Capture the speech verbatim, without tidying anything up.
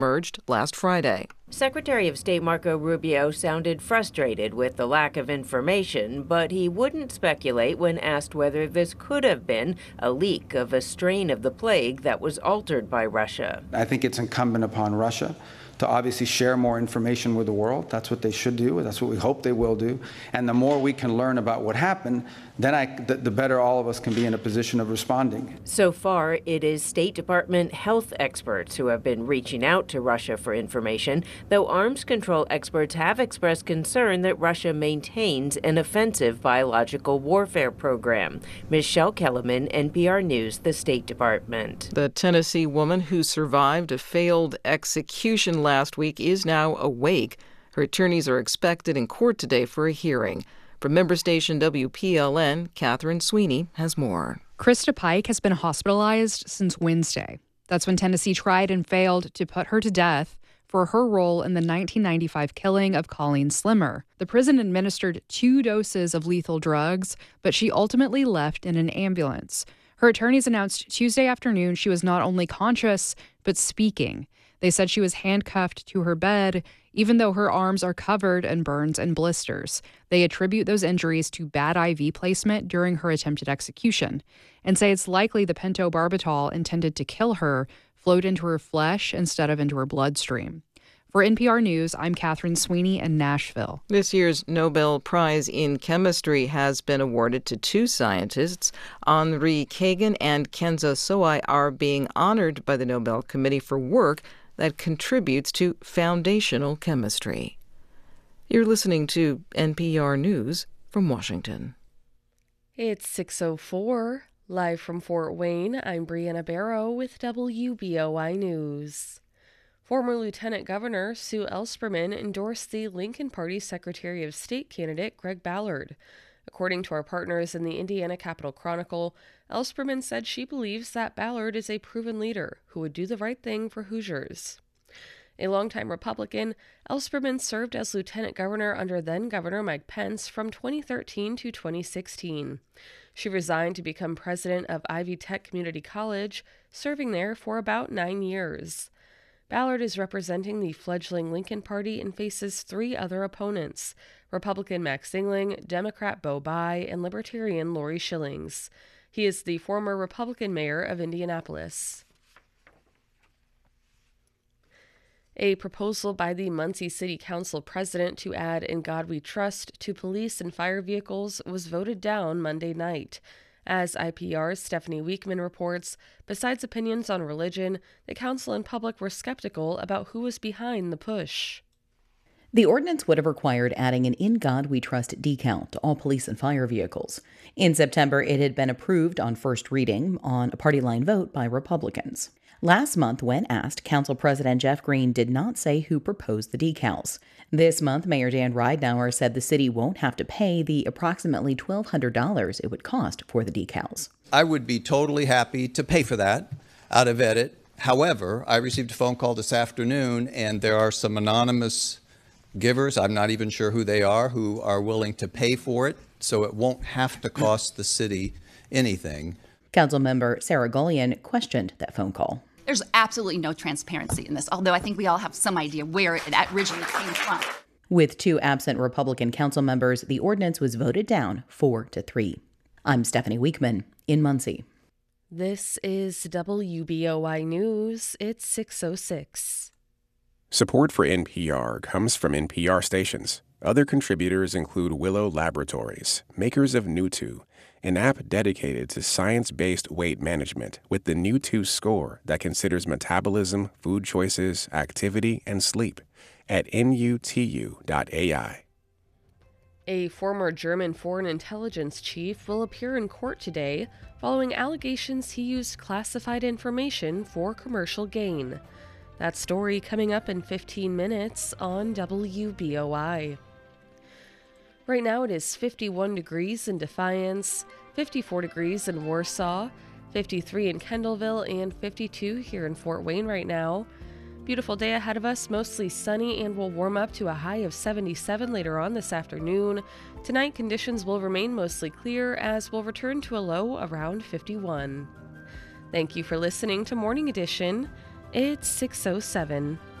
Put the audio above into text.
emerged last Friday. Secretary of State Marco Rubio sounded frustrated with the lack of information, but he wouldn't speculate when asked whether this could have been a leak of a strain of the plague that was altered by Russia. I think it's incumbent upon Russia to obviously share more information with the world. That's what they should do. That's what we hope they will do. And the more we can learn about what happened, then I, the, the better all of us can be in a position of responding. So far, it is State Department health experts who have been reaching out to Russia for information, though arms control experts have expressed concern that Russia maintains an offensive biological warfare program. Michelle Kellerman, N P R News, the State Department. The Tennessee woman who survived a failed execution last week is now awake. Her attorneys are expected in court today for a hearing. From member station W P L N, Catherine Sweeney has more. Krista Pike has been hospitalized since Wednesday. That's when Tennessee tried and failed to put her to death for her role in the nineteen ninety-five killing of Colleen Slimmer. The prison administered two doses of lethal drugs, but she ultimately left in an ambulance. Her attorneys announced Tuesday afternoon she was not only conscious, but speaking. They said she was handcuffed to her bed, even though her arms are covered in burns and blisters. They attribute those injuries to bad I V placement during her attempted execution and say it's likely the pentobarbital intended to kill her flowed into her flesh instead of into her bloodstream. For N P R News, I'm Catherine Sweeney in Nashville. This year's Nobel Prize in Chemistry has been awarded to two scientists. Henri Kagan and Kenzo Sowai are being honored by the Nobel Committee for work that contributes to foundational chemistry. You're listening to N P R News from Washington. It's six oh four. Live from Fort Wayne, I'm Brianna Barrow with W B O I News. Former Lieutenant Governor Sue Ellspermann endorsed the Lincoln Party Secretary of State candidate Greg Ballard. According to our partners in the Indiana Capitol Chronicle, Ellspermann said she believes that Ballard is a proven leader who would do the right thing for Hoosiers. A longtime Republican, Ellspermann served as lieutenant governor under then-Governor Mike Pence from twenty thirteen to twenty sixteen. She resigned to become president of Ivy Tech Community College, serving there for about nine years. Ballard is representing the fledgling Lincoln Party and faces three other opponents: Republican Max Singling, Democrat Bo Bai, and Libertarian Lori Schillings. He is the former Republican mayor of Indianapolis. A proposal by the Muncie City Council president to add "In God We Trust" to police and fire vehicles was voted down Monday night. As I P R's Stephanie Weekman reports, besides opinions on religion, the council and public were skeptical about who was behind the push. The ordinance would have required adding an "In God We Trust" decal to all police and fire vehicles. In September, it had been approved on first reading on a party line vote by Republicans. Last month, when asked, Council President Jeff Green did not say who proposed the decals. This month, Mayor Dan Ridenour said the city won't have to pay the approximately twelve hundred dollars it would cost for the decals. I would be totally happy to pay for that out of edit. However, I received a phone call this afternoon, and there are some anonymous givers, I'm not even sure who they are, who are willing to pay for it, so it won't have to cost the city anything. Councilmember Sarah Gullion questioned that phone call. There's absolutely no transparency in this, although I think we all have some idea where it originally came from. With two absent Republican council members, the ordinance was voted down four to three. I'm Stephanie Weekman in Muncie. This is W B O I News. It's six oh six. Support for N P R comes from N P R stations. Other contributors include Willow Laboratories, makers of Nutu, an app dedicated to science-based weight management with the Nutu score that considers metabolism, food choices, activity, and sleep at N U T U dot A I. A former German foreign intelligence chief will appear in court today following allegations he used classified information for commercial gain. That story coming up in fifteen minutes on W B O I. Right now it is fifty-one degrees in Defiance, fifty-four degrees in Warsaw, fifty-three in Kendallville, and fifty-two here in Fort Wayne right now. Beautiful day ahead of us, mostly sunny, and will warm up to a high of seventy-seven later on this afternoon. Tonight conditions will remain mostly clear as we'll return to a low around fifty-one. Thank you for listening to Morning Edition. It's six oh seven.